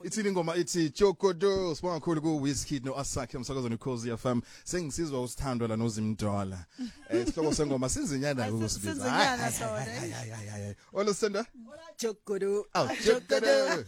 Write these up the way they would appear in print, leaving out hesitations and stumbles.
Ithini ingoma ithi Chokodo sibonga kakhulu ku Wizkid no Asakhe umsakazweni Khosi FM. Sengisizwa usithandwa la noZimdwala. Isihloko sengoma sinzinyana ukusibiza. Sinzinyana sona. Olusenda? Chokodo. Chokodo.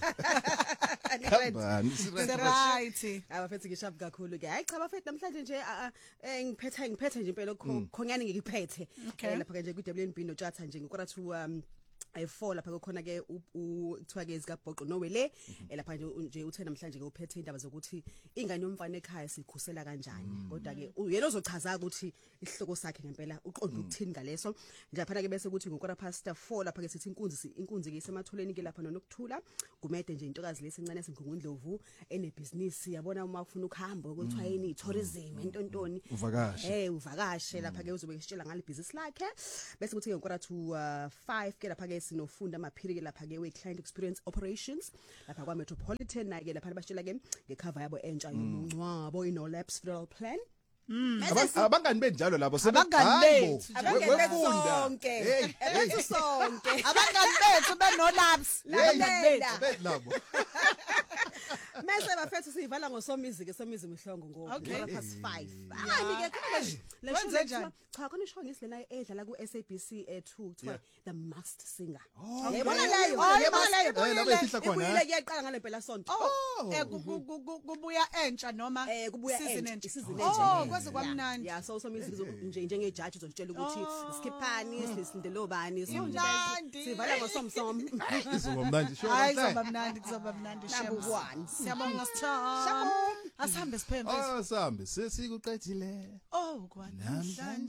Right. Abafethi ngishaphi kakhulu ke. Hayi cha bafethi namhlanje nje ngiphethe nje impela khonyane ngikiphethe. Lapha nje ku WNB no Chatha nje ngikwarathu I4 lapha kukhona ke uthiwa ke izikabhoqo nowele lapha nje uthe namhlanje ke uphethe indaba zokuthi ingane yomfana ekhaya sikhusela kanjani kodwa ke uyena ozochaza ukuthi isihloko sakhe ngempela uqonda ukuthini ngaleso nje phana ke bese ukuthi ngokora past 4 lapha ke sithi inkunzi ke isematholeni ke lapha nokuthula kumede nje intokazi lesincane eSingungundlovu enebusiness yabona uma ufuna ukuhamba ukuthiwa yini tourism entontoni uvakashe lapha ke uzobe esitshela ngale business lakhe bese kuthi ngokora to 5 ke lapha ke sinofunda amaphiri lapha ke we client experience operations lapha kwa Metropolitan na ke lapha abashela ke ngecover yabo entsha yomncwabo ino lapse funeral plan abangani benjalo labo abangani sonke abangani bethu benolapse labo mase bafethu siyivala ngosomizi ke somizi mhlongo ngoba past 5 ke wenze njani cha khona isho ngisilena edlala ku SABC 2 kuthiwa the masked singer yebona leyo labo efihla khona ile iyaqala ngale phela sonto kubuya entsha noma kubuya season entsha kwaze kwamnandi so somizi nje njengejaji uzotshela ukuthi skiphani sisindelo bani so nje sivala ngosomsom izomnandi show kuzoba mnandi shebo siyabonga Sithando asihambe siphembe asihambe sesikuqedile kwani